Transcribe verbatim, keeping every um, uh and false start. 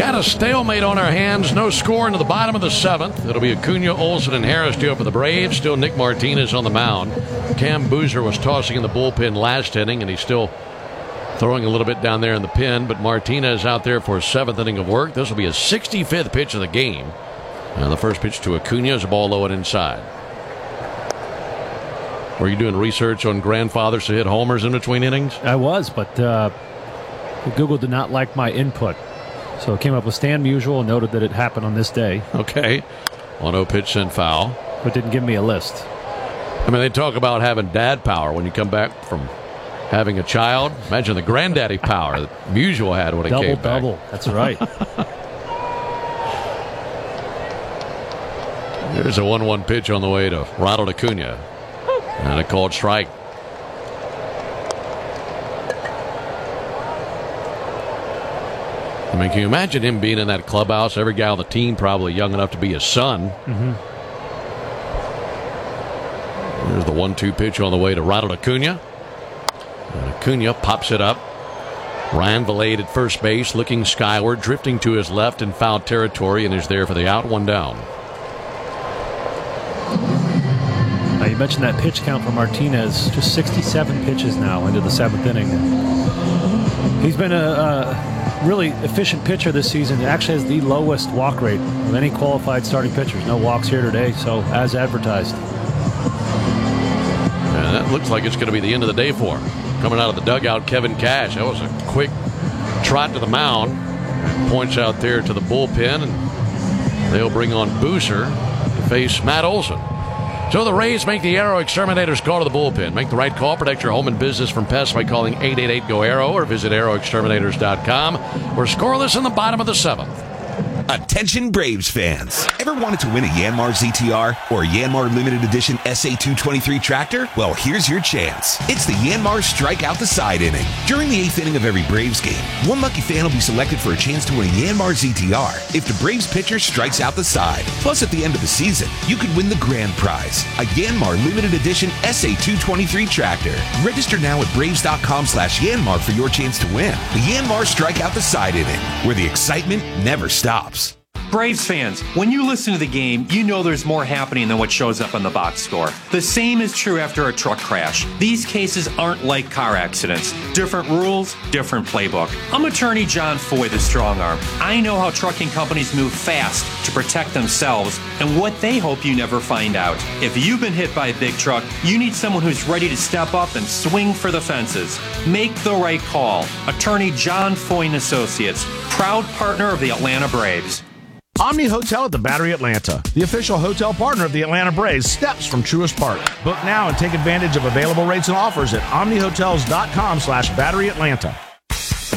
got a stalemate on our hands. No score into the bottom of the seventh. It'll be Acuna, Olsen, and Harris due up for the Braves. Still Nick Martinez on the mound. Cam Boozer was tossing in the bullpen last inning, and he's still throwing a little bit down there in the pen. But Martinez out there for his seventh inning of work. This will be his sixty-fifth pitch of the game. And the first pitch to Acuna is a ball low and inside. Were you doing research on grandfathers who hit homers in between innings? I was, but uh, Google did not like my input. So it came up with Stan Musial and noted that it happened on this day. Okay. one oh pitch sent foul. But didn't give me a list. I mean, they talk about having dad power when you come back from having a child. Imagine the granddaddy power that Musial had when he double, came back. Double, double. That's right. There's a one one pitch on the way to Ronald Acuna. And a called strike. I mean, can you imagine him being in that clubhouse? Every guy on the team probably young enough to be his son. Mm-hmm. There's the one two pitch on the way to Ronald Acuna. And Acuna pops it up. Ryan Vilade at first base, looking skyward, drifting to his left in foul territory, and is there for the out, one down. Now you mentioned that pitch count for Martinez. Just sixty-seven pitches now into the seventh inning. He's been a, a really efficient pitcher this season. He actually has the lowest walk rate of any qualified starting pitchers. No walks here today, so as advertised. And that looks like it's going to be the end of the day for him. Coming out of the dugout, Kevin Cash. That was a quick trot to the mound. Points out there to the bullpen, and they'll bring on Boozer to face Matt Olson. So the Rays make the Arrow Exterminators call to the bullpen. Make the right call. Protect your home and business from pests by calling eight eight eight, G O, ARROW or visit arrow exterminators dot com. We're scoreless in the bottom of the seventh. Attention Braves fans. Ever wanted to win a Yanmar Z T R or a Yanmar Limited Edition S A two twenty-three tractor? Well, here's your chance. It's the Yanmar Strike Out the Side inning. During the eighth inning of every Braves game, one lucky fan will be selected for a chance to win a Yanmar Z T R if the Braves pitcher strikes out the side. Plus, at the end of the season, you could win the grand prize, a Yanmar Limited Edition S A two twenty-three tractor. Register now at braves dot com slash Yanmar for your chance to win the Yanmar Strike Out the Side inning, where the excitement never stops. Braves fans, when you listen to the game, you know there's more happening than what shows up on the box score. The same is true after a truck crash. These cases aren't like car accidents. Different rules, different playbook. I'm attorney John Foy, the strong arm. I know how trucking companies move fast to protect themselves and what they hope you never find out. If you've been hit by a big truck, you need someone who's ready to step up and swing for the fences. Make the right call. Attorney John Foy and Associates, proud partner of the Atlanta Braves. Omni Hotel at the Battery Atlanta, the official hotel partner of the Atlanta Braves, steps from Truist Park. Book now and take advantage of available rates and offers at omni hotels dot com slash battery atlanta.